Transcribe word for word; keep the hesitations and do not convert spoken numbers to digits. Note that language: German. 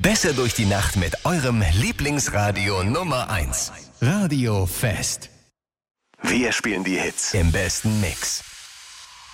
Besser durch die Nacht mit eurem Lieblingsradio Nummer eins. Radio Fest. Wir spielen die Hits im besten Mix.